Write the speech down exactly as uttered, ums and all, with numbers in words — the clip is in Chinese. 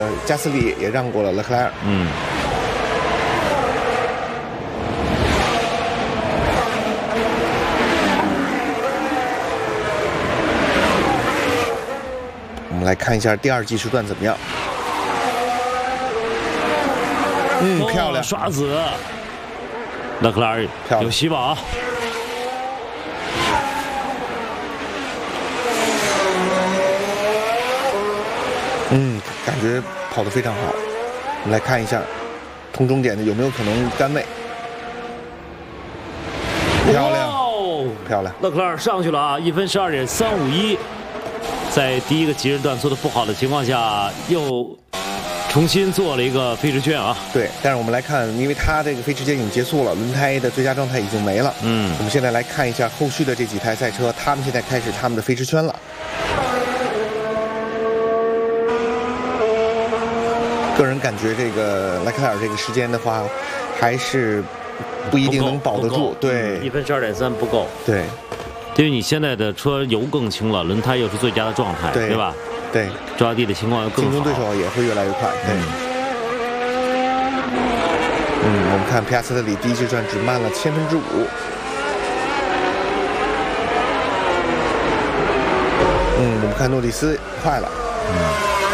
呃，加斯利也让过了勒克莱尔。 嗯。 我们来看一下第二计时段怎么样。嗯，漂亮， 哦、刷子，勒克莱尔有希望。 嗯，感觉跑得非常好。我们来看一下，通终点的有没有可能杆位？漂亮， 哦、 漂亮！ 勒克莱尔上去了啊，一分十二点三五一。在第一个计时段做的不好的情况下，又重新做了一个飞驰圈啊。 对，但是我们来看，因为他这个飞驰圈已经结束了，轮胎的最佳状态已经没了。 嗯， 我们现在来看一下后续的这几台赛车，他们现在开始他们的飞驰圈了。个人感觉，这个莱克莱尔这个时间的话，还是不一定能保得住。对， 一分十二点三不够。 对。 因为你现在的车油更轻了，轮胎又是最佳的状态， 对, 对吧？ 对， 抓地的情况又更好， 竞争对手也会越来越快。对，嗯，嗯我们看皮亚斯特里第一阶段只慢了千分之五。嗯，我们看诺里斯快了。嗯。